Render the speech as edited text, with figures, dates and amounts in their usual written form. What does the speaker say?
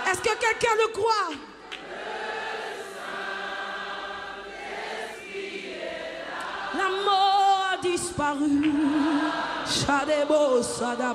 Est-ce que quelqu'un le croit? La mort a disparu. Shadebo Sada.